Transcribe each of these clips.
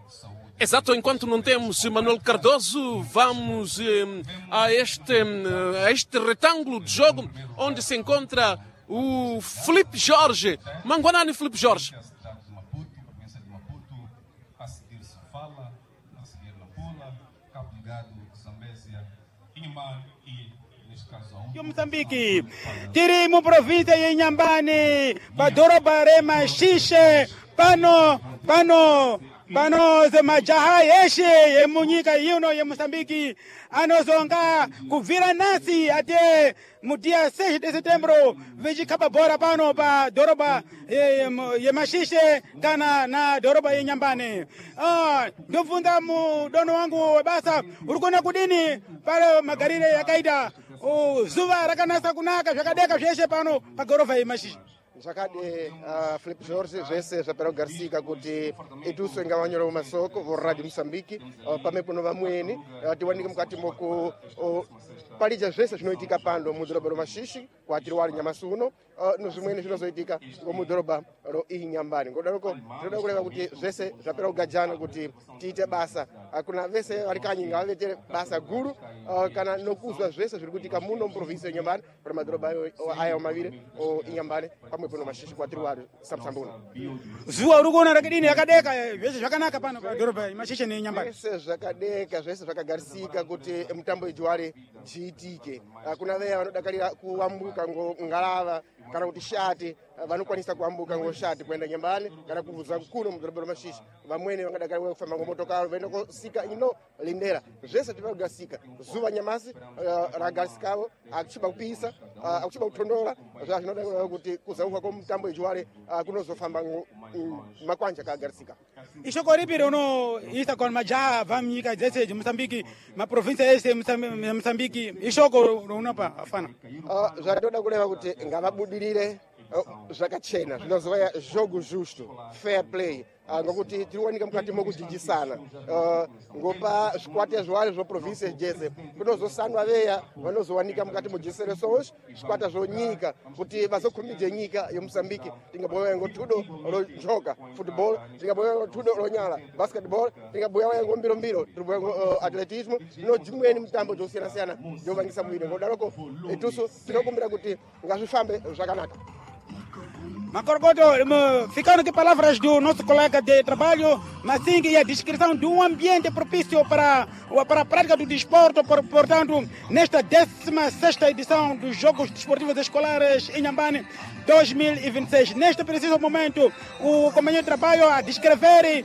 Exato, enquanto não temos Manuel Cardoso, vamos a este retângulo de jogo onde se encontra o Filipe Jorge. Manguanani Filipe Jorge. E Moçambique, tirimo província em Inhambane, Badoroba Rema Xixi, Pano, Majaha Eshe, e Munica Yuno, e Moçambique, Anosonga, Kuvira Nasi, até no dia 6 de setembro, veja Capabora Pano, Badoroba, e Machixe, Cana, na Doroba em Inhambane. Do fundamo, Dono Wangu, Basa, Urgona Kudini, para Margarida e Akaida. O Zuva Rakanasa Kunaka, Jacadeka, Jeche Pano, Pagorova e Machi. Jacade, Filipe Jorge, Jesse, Japero Garcia, kuti Etuso Engawanyoro Masoko, o Rádio Moçambique, Pamepo Nova Muene, Tiwanika Mukatimoku, Palija Jesse, Noitica Pando, Mudroba Machichi, Quatriwari Nyamasuno, nos Muene Jinozoitica, o Mudroba Inyambani. Godoko, Jodoga kuti Jesse, Japero Gajana, kuti Tite Basa, Akuna Vese, Arcani, Galete, Basa Guru, Cana Nocusa Jesse, Jurutica Mundo, província Inhambane, para Madroba, Aya Mavire, ou Inhambane, Pamepo Nova Machichi, Quatriwari, Samsambuna. Zua Rugona Rakadini, Akadeka, Jesse Jacanaka Pano, Doroba, Machichi, Inyambane. Jesse Jacadeka, Jesse Jacagarcica, kuti Mtambo Ijuare, Jitike. Kuna vea wanodakarira kuambuka ngalava kana kuti shati vanokwanisa kuambuka ngoshati kuenda nyambani kana kuvuza kuno mudorobero Mashishi vamwene vangadakarira kufamba ngomotokaro vaenda kosika ino lindera zvese tivagasika zuva nyamasi ragasikavo akuchiba kupisa akuchiba kutondola zvinoda kuti kuzauka kwomutambo ijuware kunozofamba makwanja kaagarisika. Ishoko ripiri unoisa kwa majaha vamnyika dzese de Moçambique, maprovinsia yese Moçambique, ishoko unapa afana. Zvatoda kureva kuti ngavabudirire zvakachena zvinozova jogo justo fair play ngokuti tiriwanika mukati mokudhijisana ngopa zvikwati ezvowari zvoprovinsi jese kunozosangwa veya vanozowanika mukati mojeseresos zvikwata zvonyika kuti vazokhumidze nyika yeMoçambique tingaboya ngotudo rojoka football tingaboya ngotudo ronyala basketball tingaboya ngombirombiro tiriboya atletismo nojimweni mitambo dzosiyana-siyana dzovangisa mwiri ngodaloko etuso tinokumbira kuti ngazvifambe zvakanaka. Macorogoto, ficando aqui palavras do nosso colega de trabalho, Masing, e a descrição de um ambiente propício para a prática do desporto, portanto, nesta 16ª edição dos Jogos Desportivos Escolares em Inhambane 2026. Neste preciso momento, o companheiro de trabalho a descrever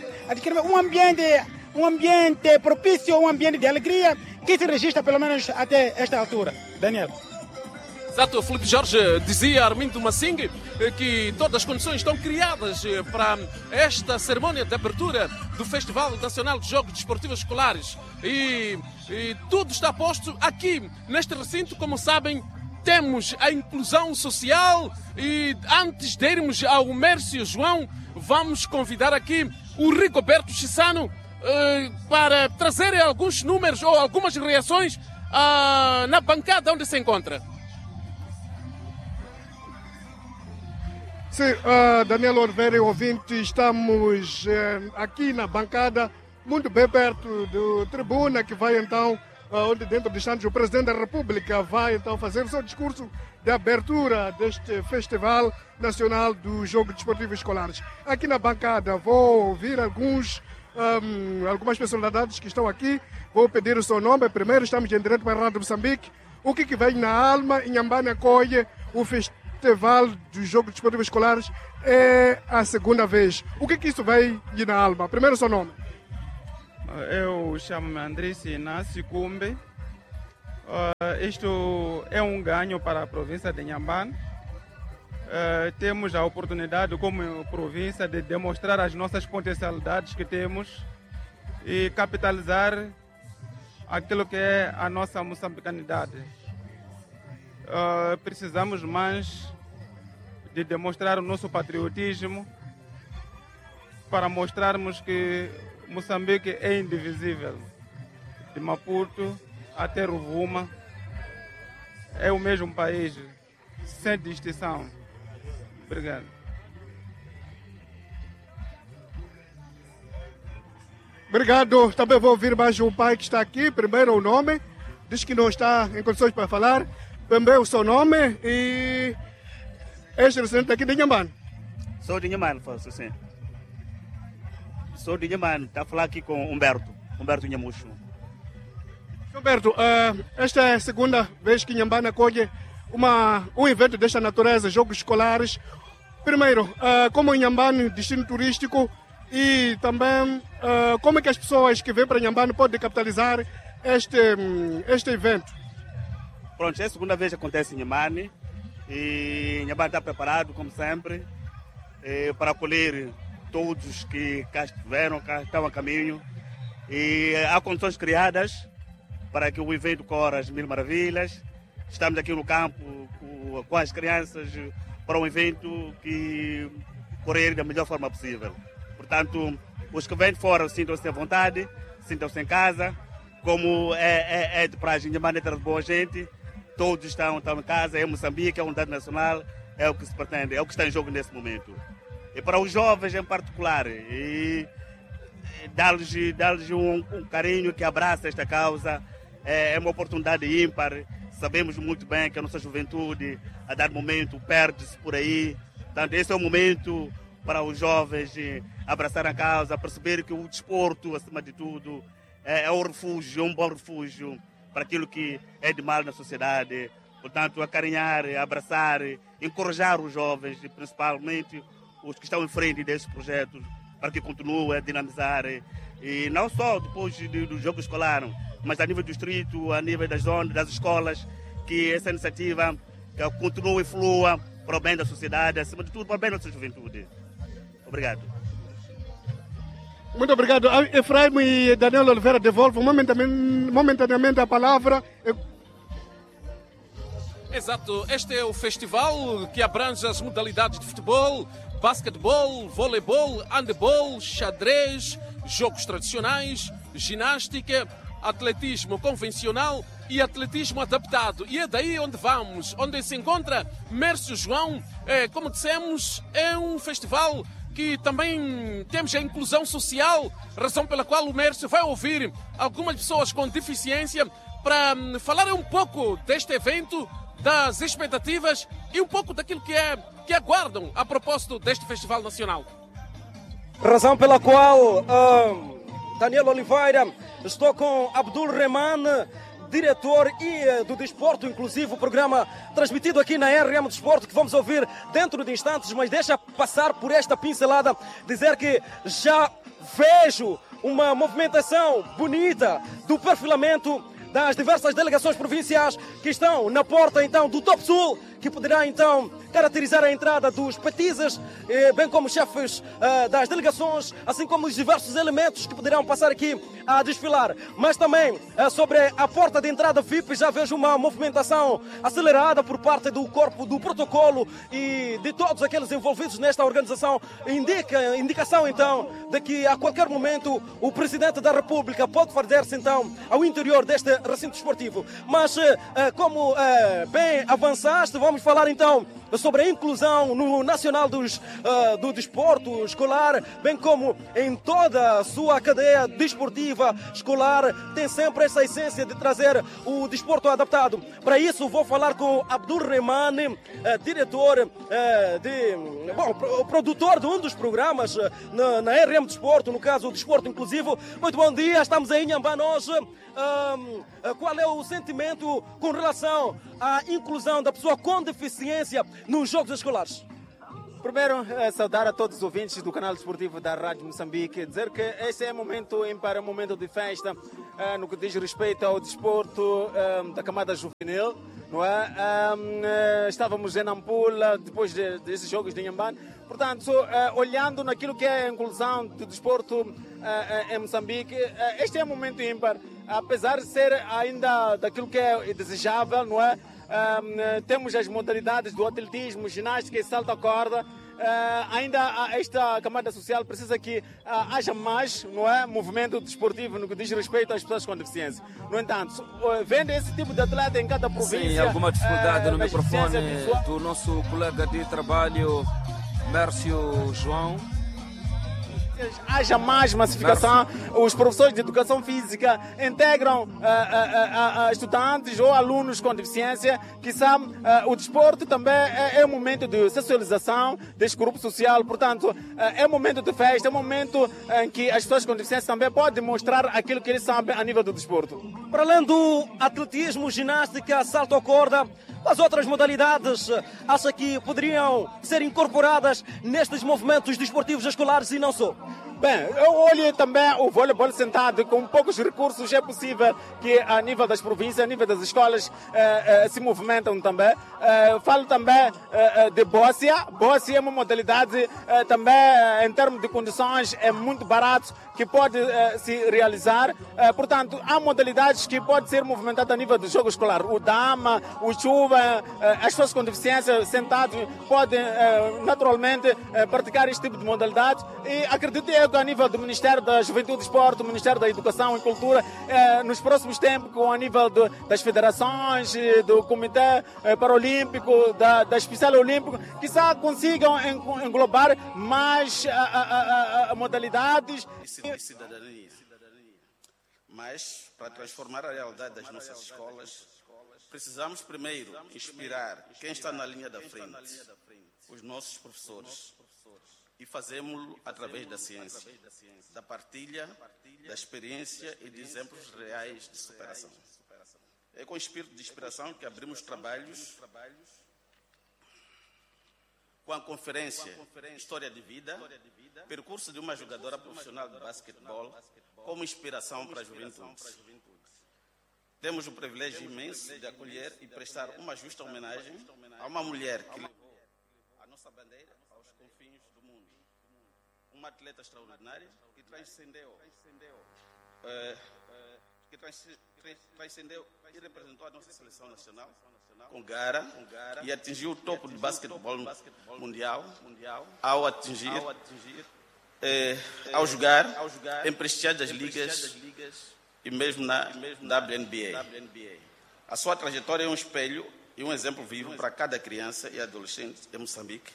um ambiente propício, um ambiente de alegria, que se registra pelo menos até esta altura. Daniel. Exato, o Filipe Jorge dizia a Armindo Masing que todas as condições estão criadas para esta cerimônia de abertura do Festival Nacional de Jogos Desportivos Escolares e tudo está posto aqui neste recinto. Como sabem, temos a inclusão social e antes de irmos ao Mércio João, vamos convidar aqui o Rigoberto Chissano para trazer alguns números ou algumas reações na bancada onde se encontra. Sim, Daniel Oliveira, ouvinte, estamos aqui na bancada, muito bem perto do tribuna, que vai então, onde dentro de instantes o Presidente da República vai então fazer o seu discurso de abertura deste Festival Nacional dos Jogos Desportivos Escolares. Aqui na bancada vou ouvir algumas personalidades que estão aqui, vou pedir o seu nome. Primeiro, estamos em direto para a Rádio Moçambique. O que vem na alma, Inhambane acolhe o Festival dos Jogos Desportivos Escolares é a segunda vez. O que isso vai na alma? Primeiro, seu nome. Eu chamo-me Andrés Inácio Cumbe. Isto é um ganho para a província de Inhambane. Temos a oportunidade, como província, de demonstrar as nossas potencialidades que temos e capitalizar aquilo que é a nossa moçambicanidade. Precisamos mais de demonstrar o nosso patriotismo para mostrarmos que Moçambique é indivisível. De Maputo até Rovuma é o mesmo país, sem distinção. Obrigado. Obrigado. Também vou ouvir mais um pai que está aqui. Primeiro o nome. Diz que não está em condições para falar. Também o seu nome e... És residente aqui de Inhambane? Sou de Inhambane, sim. Sou de Inhambane. Está a falar aqui com Humberto Inhamucho. Humberto, esta é a segunda vez que Inhambane acolhe um evento desta natureza, jogos escolares. Primeiro, como Inhambane, destino turístico, e também como é que as pessoas que vêm para Inhambane podem capitalizar este evento? Pronto, é a segunda vez que acontece em Inhambane e Inhambane está preparado, como sempre, para acolher todos que cá estiveram, cá estão a caminho, e há condições criadas para que o evento corra às mil maravilhas. Estamos aqui no campo com as crianças para um evento que correr da melhor forma possível. Portanto, os que vêm de fora sintam-se à vontade, sintam-se em casa, como é de praxe, Inhambane é terra de boa gente, todos estão em casa, é Moçambique, é a unidade nacional, é o que se pretende, é o que está em jogo nesse momento. E para os jovens em particular, e dar-lhes um carinho que abraça esta causa, é uma oportunidade ímpar. Sabemos muito bem que a nossa juventude, a dado momento, perde-se por aí. Portanto, esse é o momento para os jovens abraçar a causa, perceber que o desporto, acima de tudo, é um refúgio, é um bom refúgio para aquilo que é de mal na sociedade. Portanto, acarinhar, abraçar, encorajar os jovens, principalmente os que estão em frente desses projetos, para que continuem a dinamizar. E não só depois do jogo escolar, mas a nível do distrito, a nível das zonas, das escolas, que essa iniciativa continue e flua para o bem da sociedade, acima de tudo para o bem da nossa juventude. Obrigado. Muito obrigado. Efraim e Daniel Oliveira devolvo momentaneamente a palavra. Exato, este é o festival que abrange as modalidades de futebol, basquetebol, voleibol, handebol, xadrez, jogos tradicionais, ginástica, atletismo convencional e atletismo adaptado. E é daí onde vamos, onde se encontra Mércio João. Como dissemos, é um festival que também temos a inclusão social, razão pela qual o Mércio vai ouvir algumas pessoas com deficiência para falar um pouco deste evento, das expectativas e um pouco daquilo que aguardam a propósito deste Festival Nacional. Razão pela qual, Daniel Oliveira, estou com Abdul Rehman, diretor do Desporto Inclusivo, programa transmitido aqui na RM Desporto, que vamos ouvir dentro de instantes, mas deixa passar por esta pincelada, dizer que já vejo uma movimentação bonita do perfilamento das diversas delegações provinciais que estão na porta então do Top Sul, que poderá então caracterizar a entrada dos petizes, bem como chefes das delegações, assim como os diversos elementos que poderão passar aqui a desfilar. Mas também sobre a porta de entrada VIP já vejo uma movimentação acelerada por parte do corpo do protocolo e de todos aqueles envolvidos nesta organização. Indicação então de que a qualquer momento o Presidente da República pode fazer-se então ao interior deste recinto esportivo. Mas como bem avançaste, vamos falar então sobre a inclusão no Nacional do Desporto Escolar, bem como em toda a sua cadeia desportiva escolar, tem sempre essa essência de trazer o desporto adaptado. Para isso vou falar com Abdul Rehman, diretor, o produtor de um dos programas na RM Desporto, no caso o Desporto Inclusivo. Muito bom dia, estamos em Inhambane hoje. Qual é o sentimento com relação à inclusão da pessoa com deficiência nos jogos escolares? Primeiro, saudar a todos os ouvintes do canal desportivo da Rádio Moçambique, dizer que este é momento ímpar, momento de festa no que diz respeito ao desporto da camada juvenil, não é? Estávamos em Nampula depois desses jogos de Inhambane, portanto, olhando naquilo que é a inclusão do desporto em Moçambique, este é um momento ímpar, apesar de ser ainda daquilo que é desejável, não é? Temos as modalidades do atletismo, ginástica e salto à corda. Ainda esta camada social precisa que haja mais, não é, movimento desportivo no que diz respeito às pessoas com deficiência. No entanto, vendo esse tipo de atleta em cada província... Sim, alguma dificuldade no microfone do nosso colega de trabalho, Mércio João. haja mais massificação. Os professores de educação física integram estudantes ou alunos com deficiência, que sabem, o desporto também é um momento de socialização, desse grupo social, portanto, é um momento de festa, é um momento em que as pessoas com deficiência também podem mostrar aquilo que eles sabem a nível do desporto. Para além do atletismo, ginástica, salto à corda, as outras modalidades, acha que poderiam ser incorporadas nestes movimentos desportivos escolares e não só? Bem, eu olho também o voleibol sentado. Com poucos recursos é possível que a nível das províncias, a nível das escolas se movimentam também. Falo também de bóssia. Bóssia é uma modalidade também em termos de condições é muito barato, que pode se realizar. Portanto, há modalidades que podem ser movimentadas a nível do jogo escolar. O dama, o chuva, as pessoas com deficiência sentados podem naturalmente praticar este tipo de modalidade. E acredito eu que a nível do Ministério da Juventude e Esporte, do Ministério da Educação e Cultura, nos próximos tempos, com a nível das federações, do Comitê Paralímpico, da Especial Olímpico, quizá consigam englobar mais modalidades. De cidadania. Mas, para transformar a realidade das nossas escolas, precisamos primeiro inspirar quem está na linha da frente, os nossos professores. E fazemos-lo através da ciência, da partilha, da experiência e de exemplos reais de superação. É com espírito de inspiração que abrimos trabalhos com a conferência História de Vida, percurso de uma jogadora profissional de basquetebol, como inspiração para a juventude. Temos o privilégio imenso de acolher e prestar uma justa homenagem a uma mulher que levou a nossa bandeira aos confins do mundo. Uma atleta extraordinária que transcendeu e representou a nossa seleção nacional com garra e atingiu o topo do basquetebol mundial ao jogar em prestigiadas ligas e mesmo na WNBA. A sua trajetória é um espelho e um exemplo vivo para cada criança e adolescente em Moçambique,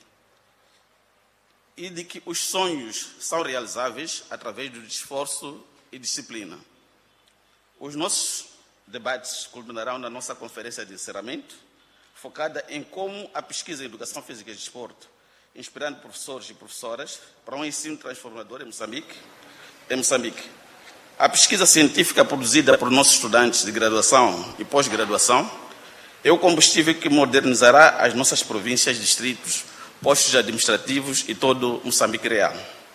e de que os sonhos são realizáveis através do esforço e disciplina. Os nossos debates culminarão na nossa conferência de encerramento, focada em como a pesquisa em educação física e desporto, inspirando professores e professoras para um ensino transformador em Moçambique. A pesquisa científica produzida por nossos estudantes de graduação e pós-graduação é o combustível que modernizará as nossas províncias, distritos, postos administrativos e todo Moçambique real.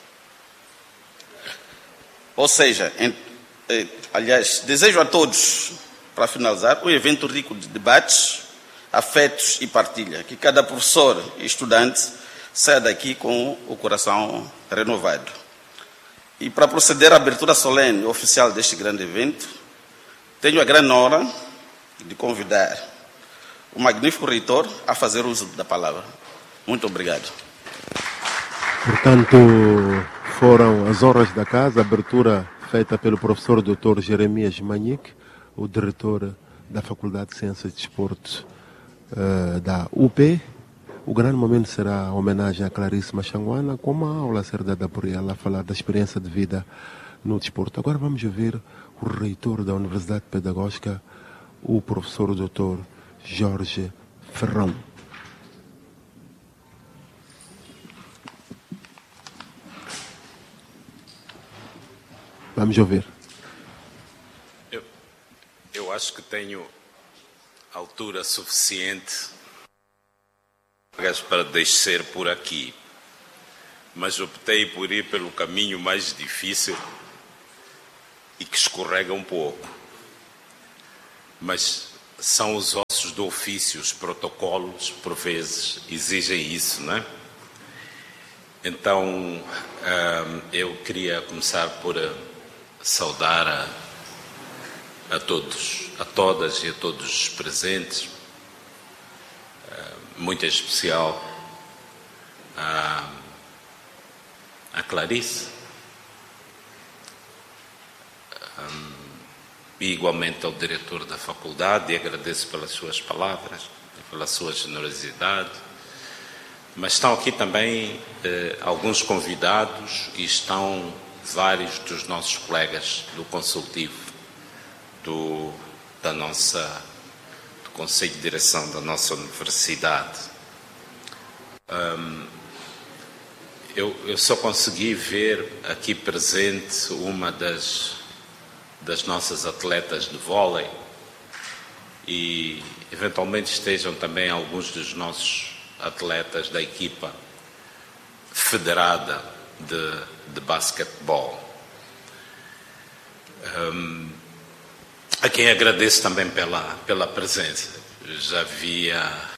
Ou seja, desejo a todos, para finalizar, um evento rico de debates, afetos e partilha, que cada professor e estudante saia daqui com o coração renovado. E para proceder à abertura solene e oficial deste grande evento, tenho a grande honra de convidar o magnífico reitor a fazer uso da palavra. Muito obrigado. Portanto, foram as honras da casa, a abertura feita pelo professor Dr. Jeremias Manique, o diretor da Faculdade de Ciências de Desporto da UP. O grande momento será a homenagem a Clarice Machanguana, com uma aula a ser dada por ela, a falar da experiência de vida no desporto. Agora vamos ouvir o reitor da Universidade Pedagógica, o professor Dr. Jorge Ferrão. Vamos ouvir. Eu acho que tenho altura suficiente para descer por aqui, mas optei por ir pelo caminho mais difícil e que escorrega um pouco. Mas são os ossos do ofício, os protocolos, por vezes, exigem isso, não é? Então, eu queria começar por saudar a todos, a todas e a todos os presentes, muito em especial a Clarice, e igualmente ao diretor da faculdade, e agradeço pelas suas palavras, pela sua generosidade, Mas estão aqui também alguns convidados e estão vários dos nossos colegas do consultivo do Conselho de Direção da nossa universidade. Eu só consegui ver aqui presente uma das nossas atletas de vôlei e eventualmente estejam também alguns dos nossos atletas da equipa federada de basquetebol. A quem agradeço também pela presença. Já havia